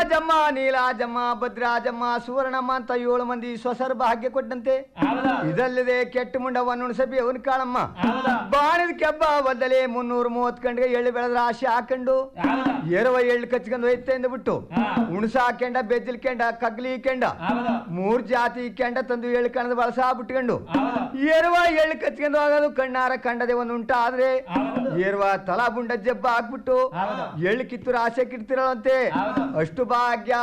ರಾಜಮ್ಮ ನೀಲಾಜಮ್ಮ ಭದ್ರಾಜಮ್ಮ ಸುವರ್ಣಮ್ಮ ಅಂತ 7 ಮಂದಿ ಸ್ವಸರ್ ಭಾಗ್ಯ ಕೊಟ್ಟಂತೆ ಇದಲ್ಲದೆ ಕೆಟ್ಟ ಮುಂಡವನ್ನು ಉಣಸಬಿ ಅವನ್ ಕಾಳಮ್ಮ ಬಾಣಿದ ಕೆಬ್ಬ ಬದ್ದಲೆ 330 ಕಂಡ್ಗೆ ಎಳ್ಳು ಬೆಳೆದ್ರ ಆಶೆ ಹಾಕೊಂಡು ಎರವ ಎಳ್ಳು ಕಚ್ಕೊಂಡು ಹೋಯ್ತೆ ಅಂದ್ಬಿಟ್ಟು ಉಣಸ ಹಾಕೊಂಡ ಬೆಜ್ಜಲ್ಕೆಂಡ ಕಗ್ಲಿಕೆಂಡ 3 ಜಾತಿ ಕೆಂಡ ತಂದು ಎಳ್ಳು ಕಣದ ಬಳಸ ಬಿಟ್ಕೊಂಡು ಎರವ ಎಳ್ಳು ಕಚ್ಕೊಂಡು ಆಗೋದು ಕಣ್ಣಾರ ಕಂಡದೆ ಒಂದು ಉಂಟ ಆದ್ರೆ ಏರ್ವ ತಲಾ ಬುಂಡ ಜಬ್ಬ ಹಾಕ್ಬಿಟ್ಟು ಎಳ್ಳು ಕಿತ್ತೂರು ಆಸೆ ಕಿಡ್ತಿರಂತೆ ಅಷ್ಟು ಭಾಗ್ಯ